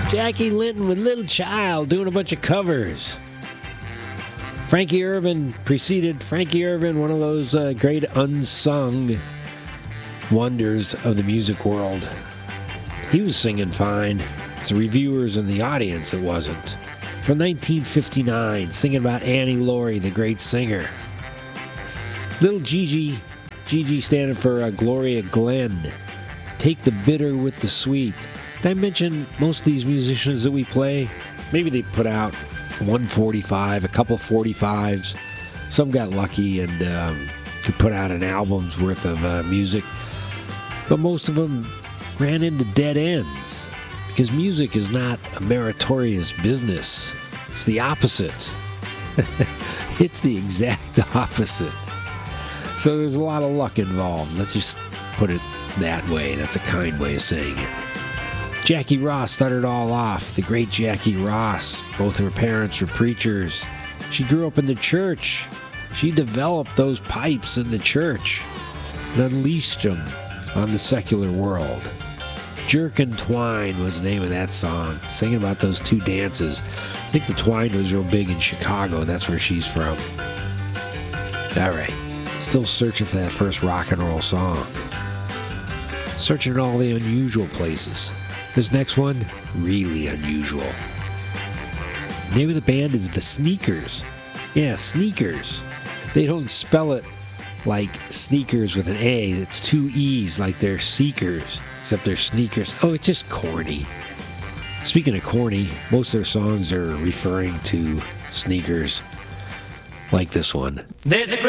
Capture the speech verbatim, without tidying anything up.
Jackie Linton with Little Child doing a bunch of covers. Frankie Irvin preceded Frankie Irvin, one of those uh, great unsung wonders of the music world. He was singing fine. It's the reviewers and the audience that wasn't. From nineteen fifty-nine, singing about Annie Laurie, the great singer. Little Gigi, Gigi standing for uh, Gloria Glenn. Take the bitter with the sweet. Did I mention most of these musicians that we play? Maybe they put out one forty-five, a couple forty-fives. Some got lucky and um, could put out an album's worth of uh, music. But most of them ran into dead ends because music is not a meritorious business. It's the opposite. It's the exact opposite. So there's a lot of luck involved. Let's just put it that way. That's a kind way of saying it. Jackie Ross started it all off. The great Jackie Ross. Both her parents were preachers. She grew up in the church. She developed those pipes in the church and unleashed them on the secular world. Jerk and Twine was the name of that song, singing about those two dances. I think the Twine was real big in Chicago. That's where she's from. All right. Still searching for that first rock and roll song. Searching in all the unusual places. This next one, really unusual. The name of the band is The Sneakers. Yeah, Sneakers. They don't spell it like sneakers with an A. It's two E's like they're seekers, except they're sneakers. Oh, it's just corny. Speaking of corny, most of their songs are referring to sneakers like this one. There's a